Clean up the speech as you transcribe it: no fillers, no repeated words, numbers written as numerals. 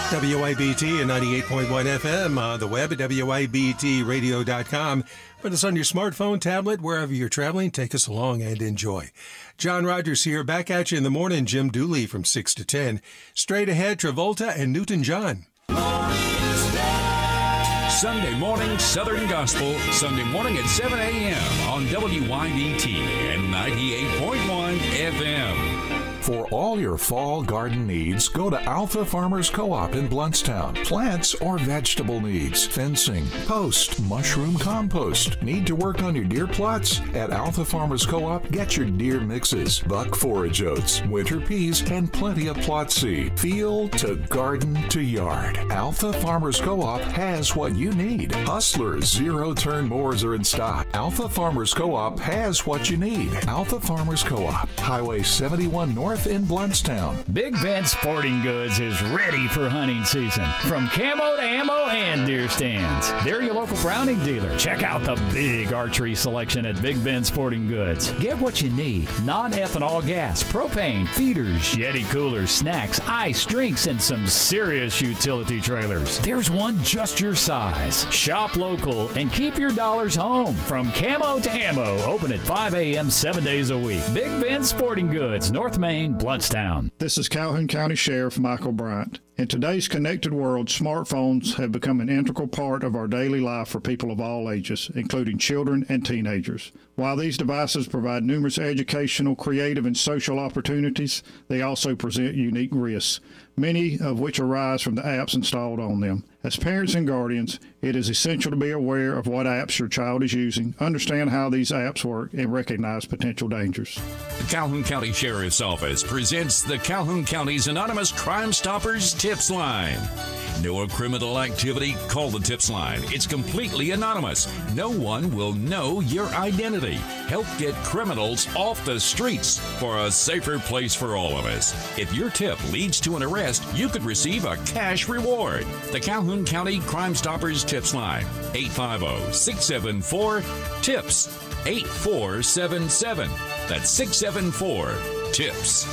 WIBT and 98.1 FM on the web at WIBTradio.com. Put us on your smartphone, tablet, wherever you're traveling. Take us along and enjoy. John Rogers here, back at you in the morning. Jim Dooley from 6 to 10. Straight ahead, Travolta and Newton-John. Sunday morning Southern Gospel, Sunday morning at 7 a.m. on WIBT and 98.1 FM. For all your fall garden needs, go to Alpha Farmers Co-op in Bluntstown. Plants or vegetable needs, fencing, post, mushroom compost. Need to work on your deer plots? At Alpha Farmers Co-op, get your deer mixes, buck forage oats, winter peas, and plenty of plot seed. Field to garden to yard. Alpha Farmers Co-op has what you need. Hustlers zero-turn mowers are in stock. Alpha Farmers Co-op has what you need. Alpha Farmers Co-op, Highway 71 North in Bluntstown. Big Ben Sporting Goods is ready for hunting season. From camo to ammo and deer stands. They're your local Browning dealer. Check out the big archery selection at Big Ben Sporting Goods. Get what you need. Non-ethanol gas, propane, feeders, Yeti coolers, snacks, ice, drinks, and some serious utility trailers. There's one just your size. Shop local and keep your dollars home. From camo to ammo. Open at 5 a.m. 7 days a week. Big Ben Sporting Goods, North Main, Bluntstown. This is Calhoun County Sheriff Michael Bryant. In today's connected world, smartphones have become an integral part of our daily life for people of all ages, including children and teenagers. While these devices provide numerous educational, creative, and social opportunities, they also present unique risks, many of which arise from the apps installed on them. As parents and guardians, it is essential to be aware of what apps your child is using, understand how these apps work, and recognize potential dangers. The Calhoun County Sheriff's Office presents the Calhoun County's Anonymous Crime Stoppers Tips Line. Know a criminal activity? Call the Tips Line. It's completely anonymous. No one will know your identity. Help get criminals off the streets for a safer place for all of us. If your tip leads to an arrest, you could receive a cash reward. The Calhoun County Crime Stoppers Tips Line, 850-674-TIPS, 8477. That's 674-TIPS.